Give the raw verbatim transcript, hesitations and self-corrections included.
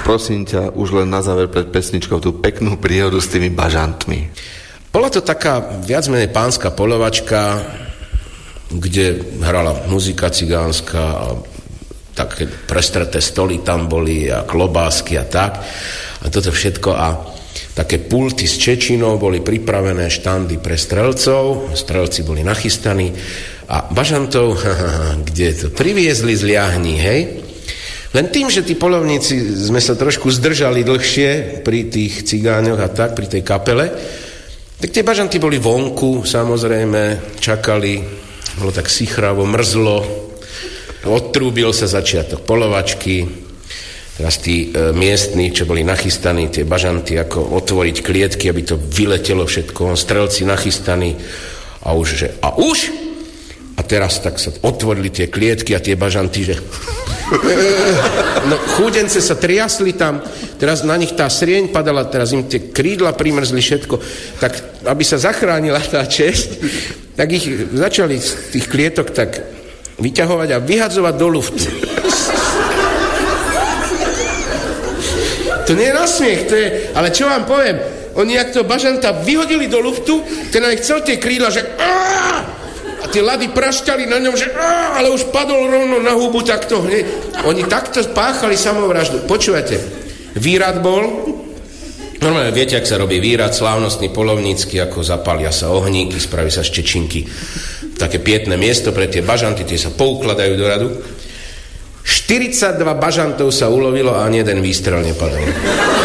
prosím ťa, už len na záver pred pesničkou tú peknú príhodu s tými bažantmi. Bola to taká viac menej pánska poľovačka, kde hrala muzika cigánska a také prestreté stoly tam boli a klobásky a tak. A toto všetko a také pulty s čečinou boli pripravené, štandy pre strelcov, strelci boli nachystaní a bažantov, kde to priviezli z Liahní, hej? Len tým, že tí poľovníci sme sa trošku zdržali dlhšie pri tých cigáňoch a tak, pri tej kapele, tak tie bažanty boli vonku, samozrejme, čakali, bolo tak sichravo, mrzlo, odtrúbil sa začiatok poľovačky. Teraz tí e, miestni, čo boli nachystaní, tie bažanty, ako otvoriť klietky, aby to vyletelo všetko, strelci nachystaní a už, že a už? A teraz tak sa otvorili tie klietky a tie bažanty, že no chúdence sa triasli tam, teraz na nich tá srieň padala, teraz im tie krídla primrzli všetko, tak aby sa zachránila tá česť, tak ich začali z tých klietok tak vyťahovať a vyhadzovať do luftu. To nie je nasmiech, to je, ale čo vám poviem, oni jak to bažanta vyhodili do luftu, ten aj chcel tie krídla, že aaa, a tie lady prašťali na ňom, že aaa, ale už padol rovno na hubu takto. Nie? Oni takto páchali samovraždu. Počúvajte, výrad bol, normálne viete, ak sa robí výrad, slávnostný, poľovnícky, ako zapália sa ohníky, spraví sa z čečinky také pietné miesto pre tie bažanty, tie sa poukladajú do radu. štyridsaťdva bažantov sa ulovilo a ani jeden výstrel nepadol.